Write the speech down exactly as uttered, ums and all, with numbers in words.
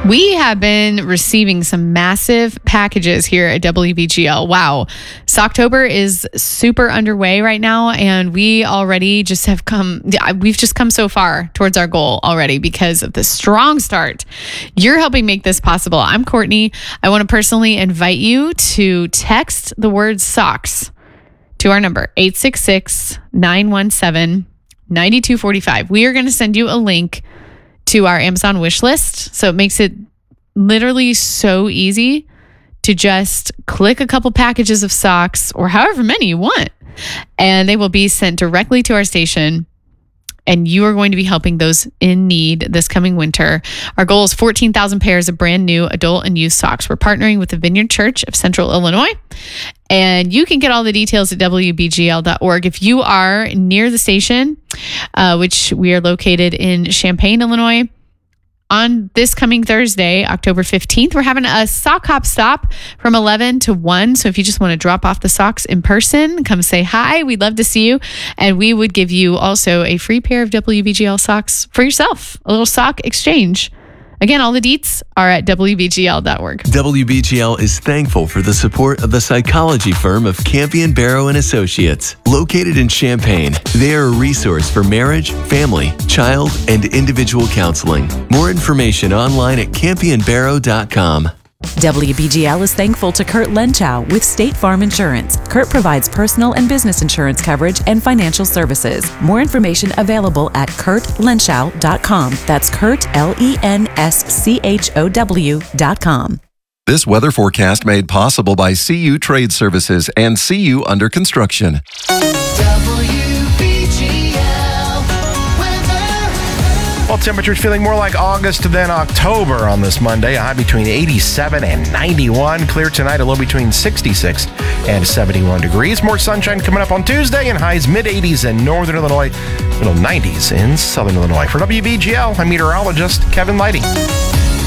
We have been receiving some massive packages here at W B G L. Wow. Socktober is super underway right now, and we already just have come, we've just come so far towards our goal already because of the strong start. You're helping make this possible. I'm Courtney. I want to personally invite you to text the word socks to our number, eight six six, nine one seven, nine two four five. We are going to send you a link to our Amazon wish list. So it makes it literally so easy to just click a couple packages of socks or however many you want, and they will be sent directly to our station. And you are going to be helping those in need this coming winter. Our goal is fourteen thousand pairs of brand new adult and youth socks. We're partnering with the Vineyard Church of Central Illinois. And you can get all the details at W B G L dot org. If you are near the station, uh, which we are located in Champaign, Illinois, on this coming Thursday, October fifteenth, we're having a sock hop stop from eleven to one. So if you just want to drop off the socks in person, come say hi. We'd love to see you. And we would give you also a free pair of W B G L socks for yourself, a little sock exchange. Again, all the deets are at W B G L dot org. W B G L is thankful for the support of the psychology firm of Campion Barrow and Associates. Located in Champaign, they are a resource for marriage, family, child, and individual counseling. More information online at campion barrow dot com. W B G L is thankful to Kurt Lenchow with State Farm Insurance. Kurt provides personal and business insurance coverage and financial services. More information available at kurt lenschow dot com. That's Kurt, L E N S C H O W dot com. This weather forecast made possible by C U Trade Services and C U Under Construction. Well, temperatures feeling more like August than October on this Monday. A high between eighty-seven and ninety-one. Clear tonight, a low between sixty-six and seventy-one degrees. More sunshine coming up on Tuesday, and highs mid-eighties in northern Illinois, middle nineties in southern Illinois. For W B G L, I'm meteorologist Kevin Lighting.